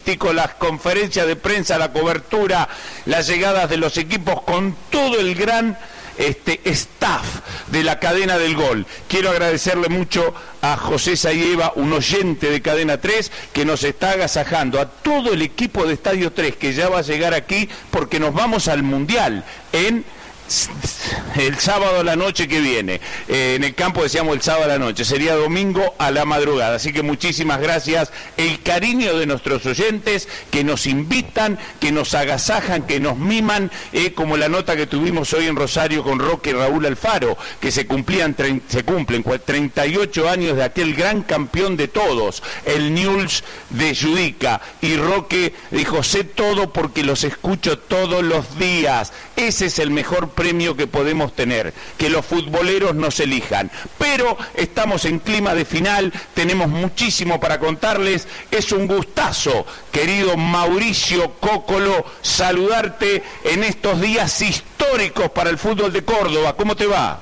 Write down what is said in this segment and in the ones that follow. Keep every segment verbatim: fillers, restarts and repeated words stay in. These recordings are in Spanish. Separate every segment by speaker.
Speaker 1: periodístico, las conferencias de prensa, la cobertura, las llegadas de los equipos, con todo el gran este staff de la cadena del gol. Quiero agradecerle mucho a José Sayeva, un oyente de Cadena tres, que nos está agasajando, a todo el equipo de Estadio tres, que ya va a llegar aquí, porque nos vamos al Mundial en el sábado a la noche que viene. Eh, en el campo decíamos el sábado a la noche, sería domingo a la madrugada. Así que muchísimas gracias. El cariño de nuestros oyentes que nos invitan, que nos agasajan, que nos miman, eh, como la nota que tuvimos hoy en Rosario con Roque y Raúl Alfaro, que se cumplían se cumplen treinta y ocho años de aquel gran campeón de todos, el Newell's de Judica, y Roque dijo: sé todo porque los escucho todos los días. Ese es el mejor premio que podemos tener, que los futboleros nos elijan. Pero estamos en clima de final, tenemos muchísimo para contarles. Es un gustazo, querido Mauricio Cóccolo, saludarte en estos días históricos para el fútbol de Córdoba. ¿Cómo te va?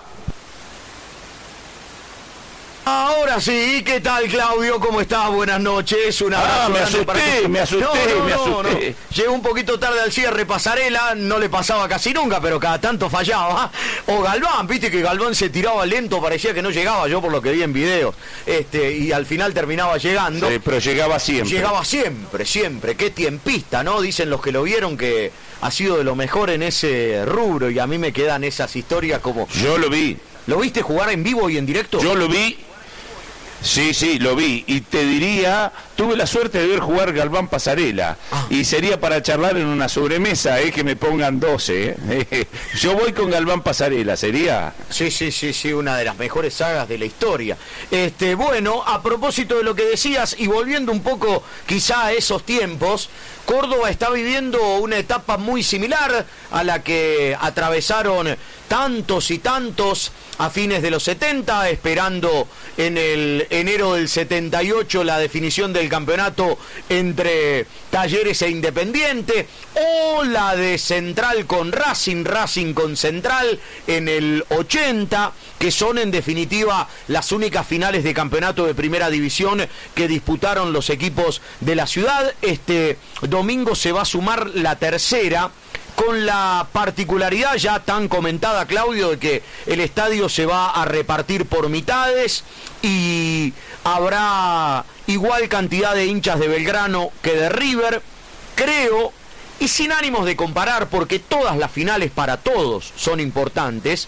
Speaker 2: Ahora sí, ¿qué tal, Claudio? ¿Cómo estás? Buenas noches, un abrazo.
Speaker 1: Ah, me asusté, para tu... me asusté, no, no, me asusté.
Speaker 2: No, no. Llegó un poquito tarde al cierre Pasarela, no le pasaba casi nunca, pero cada tanto fallaba. O Galván, viste que Galván se tiraba lento, parecía que no llegaba, yo por lo que vi en videos, este, y al final terminaba llegando.
Speaker 1: Sí, pero llegaba siempre.
Speaker 2: Llegaba siempre, siempre. Qué tiempista, ¿no? Dicen los que lo vieron que ha sido de lo mejor en ese rubro, y a mí me quedan esas historias como...
Speaker 1: Yo lo vi.
Speaker 2: ¿Lo viste jugar en vivo y en directo?
Speaker 1: Yo lo vi. Sí, sí, lo vi, y te diría, tuve la suerte de ver jugar Galván Pasarela, ah. y sería para charlar en una sobremesa, eh, que me pongan doce, eh. Yo voy con Galván Pasarela, ¿sería?
Speaker 2: Sí, sí, sí, sí, una de las mejores sagas de la historia. Este, bueno, a propósito de lo que decías, y volviendo un poco quizá a esos tiempos, Córdoba está viviendo una etapa muy similar a la que atravesaron tantos y tantos a fines de los setenta, esperando en el enero del setenta y ocho la definición del campeonato entre Talleres e Independiente, o la de Central con Racing, Racing con Central en el ochenta, que son en definitiva las únicas finales de campeonato de primera división que disputaron los equipos de la ciudad. Este domingo se va a sumar la tercera, con la particularidad ya tan comentada, Claudio, de que el estadio se va a repartir por mitades y habrá igual cantidad de hinchas de Belgrano que de River, creo, y sin ánimos de comparar, porque todas las finales para todos son importantes,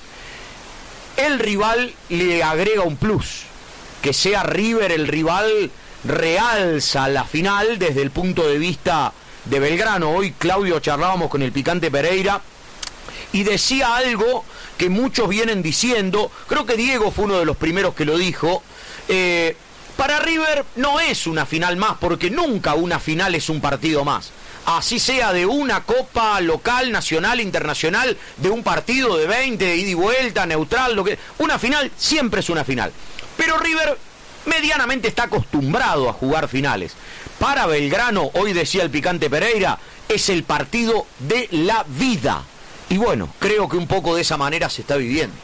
Speaker 2: el rival le agrega un plus. Que sea River el rival realza la final desde el punto de vista de Belgrano. Hoy, Claudio, charlábamos con el Picante Pereira y decía algo que muchos vienen diciendo, creo que Diego fue uno de los primeros que lo dijo, eh, para River no es una final más, porque nunca una final es un partido más. Así sea de una copa local, nacional, internacional, de un partido de veinte, de ida y vuelta, neutral, lo que una final siempre es una final. Pero River medianamente está acostumbrado a jugar finales. Para Belgrano, hoy decía el Picante Pereira, es el partido de la vida. Y bueno, creo que un poco de esa manera se está viviendo.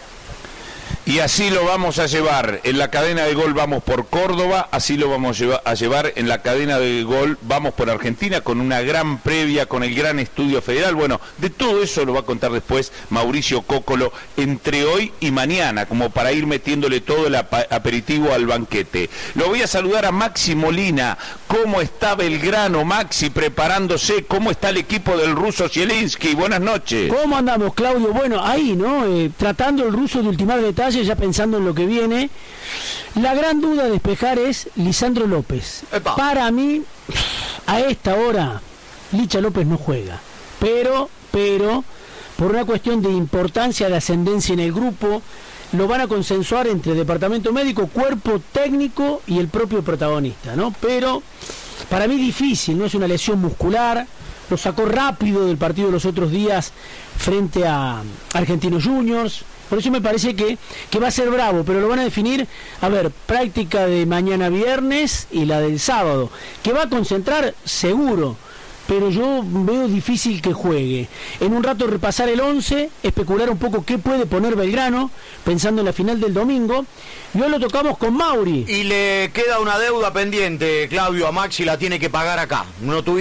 Speaker 1: Y así lo vamos a llevar. En la cadena de gol vamos por Córdoba, así lo vamos a llevar en la cadena de gol vamos por Argentina, con una gran previa, con el gran estudio federal. Bueno, de todo eso lo va a contar después Mauricio Cóccolo entre hoy y mañana, como para ir metiéndole todo el aperitivo al banquete. Lo voy a saludar a Maxi Molina. ¿Cómo está Belgrano, Maxi, preparándose? ¿Cómo está el equipo del ruso Zielinski? Buenas noches.
Speaker 3: ¿Cómo andamos, Claudio? Bueno, ahí, ¿no? Eh, tratando el ruso de ultimar detalles, ya pensando en lo que viene. La gran duda a despejar es Lisandro López. Epa. Para mí, a esta hora, Licha López no juega. Pero, pero, por una cuestión de importancia, de ascendencia en el grupo, lo van a consensuar entre departamento médico, cuerpo técnico y el propio protagonista, ¿no? Pero, para mí difícil, no es una lesión muscular. Lo sacó rápido del partido de los otros días frente a Argentinos Juniors. Por eso me parece que, que va a ser bravo, pero lo van a definir, a ver, práctica de mañana viernes y la del sábado, que va a concentrar seguro, pero yo veo difícil que juegue. En un rato repasar el once, especular un poco qué puede poner Belgrano, pensando en la final del domingo, y hoy lo tocamos con Mauri.
Speaker 2: Y le queda una deuda pendiente, Claudio, a Maxi la tiene que pagar acá. No tuvimos